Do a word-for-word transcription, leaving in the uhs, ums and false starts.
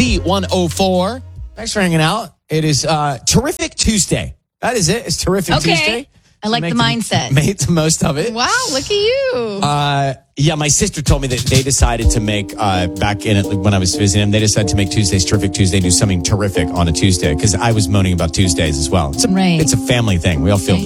Z one oh four. Thanks for hanging out. It is uh, Terrific Tuesday. That is it. It's Terrific Okay. Tuesday. I like the mindset. Made the most of it. Wow, look at you. Uh, yeah, my sister told me that they decided to make, uh, back in it when I was visiting them, they decided to make Tuesdays Terrific Tuesday, do something terrific on a Tuesday, because I was moaning about Tuesdays as well. It's a, Right. It's a family thing. We all feel